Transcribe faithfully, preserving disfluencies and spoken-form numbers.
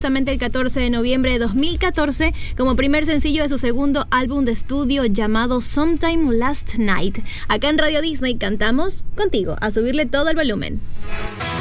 Justamente el catorce de noviembre de dos mil catorce como primer sencillo de su segundo álbum de estudio llamado Sometime Last Night. Acá en Radio Disney cantamos contigo, a subirle todo el volumen.